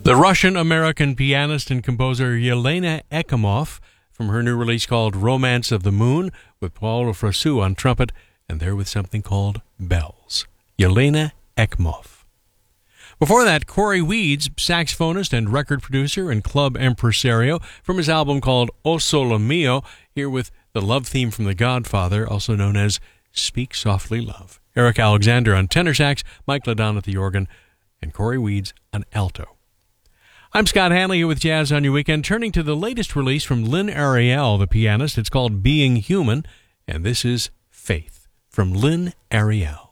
The Russian-American pianist and composer Yelena Ekimov from her new release called Romance of the Moon with Paul Frasou on trumpet, and there with something called Bells. Yelena Ekimov. Before that, Corey Weeds, saxophonist and record producer and club impresario, from his album called O Sole Mio, here with the love theme from The Godfather, also known as Speak Softly Love. Eric Alexander on tenor sax, Mike Ladon at the organ, and Corey Weeds on alto. I'm Scott Hanley here with Jazz on Your Weekend, turning to the latest release from Lynn Ariel, the pianist. It's called Being Human, and this is Faith from Lynn Ariel.